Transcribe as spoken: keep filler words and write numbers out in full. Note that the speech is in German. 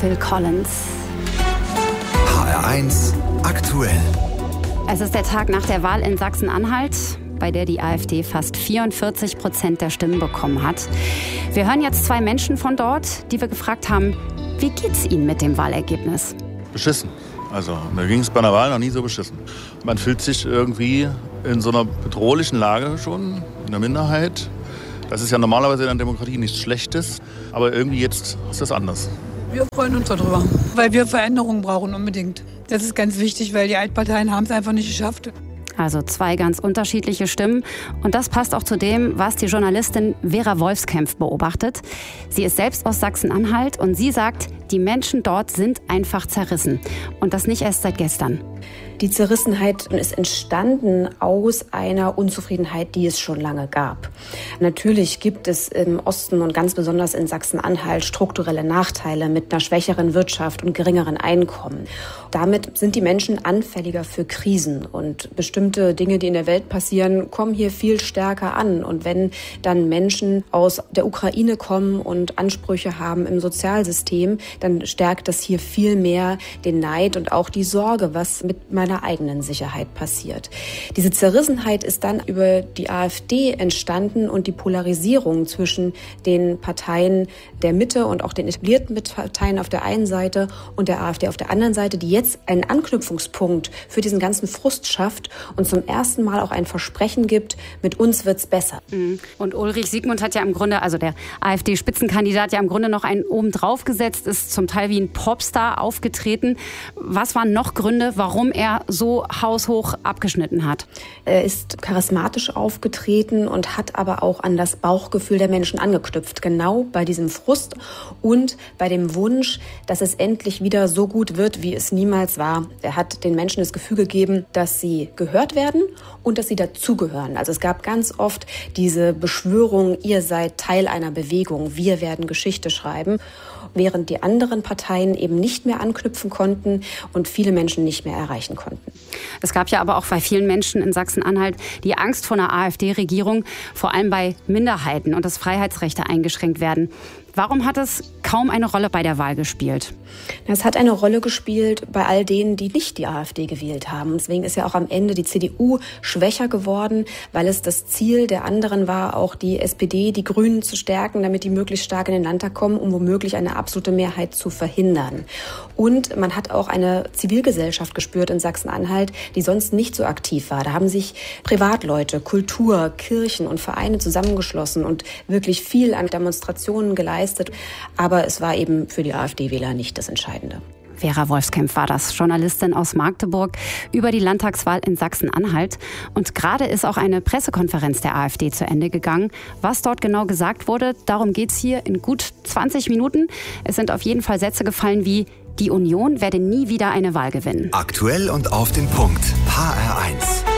Phil Collins. H R eins aktuell. Es ist der Tag nach der Wahl in Sachsen-Anhalt, bei der die AfD fast vierundvierzig Prozent der Stimmen bekommen hat. Wir hören jetzt zwei Menschen von dort, die wir gefragt haben, wie geht's ihnen mit dem Wahlergebnis? Beschissen. Also mir ging es bei einer Wahl noch nie so beschissen. Man fühlt sich irgendwie in so einer bedrohlichen Lage schon, in der Minderheit. Das ist ja normalerweise in einer Demokratie nichts Schlechtes, aber irgendwie jetzt ist das anders. Wir freuen uns darüber, weil wir Veränderungen brauchen unbedingt. Das ist ganz wichtig, weil die Altparteien haben es einfach nicht geschafft. Also zwei ganz unterschiedliche Stimmen. Und das passt auch zu dem, was die Journalistin Vera Wolfskämpf beobachtet. Sie ist selbst aus Sachsen-Anhalt und sie sagt, die Menschen dort sind einfach zerrissen. Und das nicht erst seit gestern. Die Zerrissenheit ist entstanden aus einer Unzufriedenheit, die es schon lange gab. Natürlich gibt es im Osten und ganz besonders in Sachsen-Anhalt strukturelle Nachteile mit einer schwächeren Wirtschaft und geringeren Einkommen. Damit sind die Menschen anfälliger für Krisen und bestimmte Dinge, die in der Welt passieren, kommen hier viel stärker an. Und wenn dann Menschen aus der Ukraine kommen und Ansprüche haben im Sozialsystem, dann stärkt das hier viel mehr den Neid und auch die Sorge, was mit meiner eigenen Sicherheit passiert. Diese Zerrissenheit ist dann über die AfD entstanden und die Polarisierung zwischen den Parteien der Mitte und auch den etablierten Parteien auf der einen Seite und der AfD auf der anderen Seite, die jetzt einen Anknüpfungspunkt für diesen ganzen Frust schafft und zum ersten Mal auch ein Versprechen gibt, mit uns wird's besser. Und Ulrich Siegmund hat ja im Grunde, also der AfD-Spitzenkandidat, ja im Grunde noch einen oben drauf gesetzt, ist zum Teil wie ein Popstar aufgetreten. Was waren noch Gründe, warum er so haushoch abgeschnitten hat? Er ist charismatisch aufgetreten und hat aber auch an das Bauchgefühl der Menschen angeknüpft. Genau bei diesem Frust und bei dem Wunsch, dass es endlich wieder so gut wird, wie es niemals war. Er hat den Menschen das Gefühl gegeben, dass sie gehört werden und dass sie dazugehören. Also es gab ganz oft diese Beschwörung, ihr seid Teil einer Bewegung, wir werden Geschichte schreiben, während die anderen Parteien eben nicht mehr anknüpfen konnten und viele Menschen nicht mehr erreichen konnten. Es gab ja aber auch bei vielen Menschen in Sachsen-Anhalt die Angst vor einer AfD-Regierung, vor allem bei Minderheiten und dass Freiheitsrechte eingeschränkt werden. Warum hat es kaum eine Rolle bei der Wahl gespielt? Es hat eine Rolle gespielt bei all denen, die nicht die AfD gewählt haben. Deswegen ist ja auch am Ende die C D U schwächer geworden, weil es das Ziel der anderen war, auch die S P D, die Grünen zu stärken, damit die möglichst stark in den Landtag kommen, um womöglich eine absolute Mehrheit zu verhindern. Und man hat auch eine Zivilgesellschaft gespürt in Sachsen-Anhalt, die sonst nicht so aktiv war. Da haben sich Privatleute, Kultur, Kirchen und Vereine zusammengeschlossen und wirklich viel an Demonstrationen geleistet. Aber es war eben für die AfD-Wähler nicht das Entscheidende. Vera Wolfskämpf war das, Journalistin aus Magdeburg über die Landtagswahl in Sachsen-Anhalt. Und gerade ist auch eine Pressekonferenz der AfD zu Ende gegangen. Was dort genau gesagt wurde, darum geht's hier in gut zwanzig Minuten. Es sind auf jeden Fall Sätze gefallen wie: Die Union werde nie wieder eine Wahl gewinnen. Aktuell und auf den Punkt. H R eins.